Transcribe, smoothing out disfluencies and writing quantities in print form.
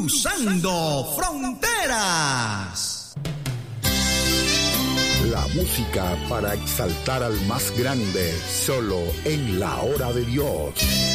Cruzando Fronteras. La música para exaltar al más grande, solo en la hora de Dios.